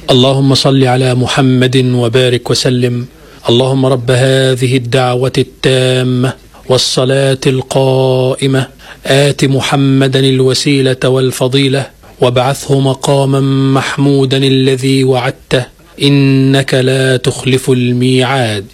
اللهم صل على محمد وبارك وسلم. اللهم رب هذه الدعوة التامة والصلاة القائمة آت محمدا الوسيلة والفضيلة وابعثه مقاما محمودا الذي وعدته إنك لا تخلف الميعاد.